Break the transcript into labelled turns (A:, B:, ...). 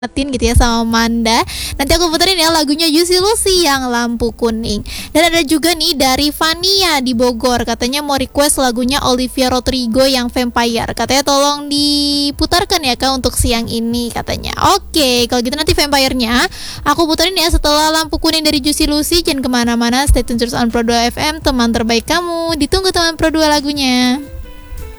A: gitu ya sama Manda. Nanti aku puterin ya lagunya Juicy Lucy yang Lampu Kuning. Dan ada juga nih dari Vania di Bogor, katanya mau request lagunya Olivia Rodrigo yang Vampire. Katanya tolong diputarkan ya Kak untuk siang ini katanya. Oke, kalau gitu nanti Vampire-nya aku puterin ya setelah Lampu Kuning dari Juicy Lucy. Jangan kemana-mana, stay tune terus on Pro 2 FM, teman terbaik kamu. Ditunggu teman Pro 2 lagunya.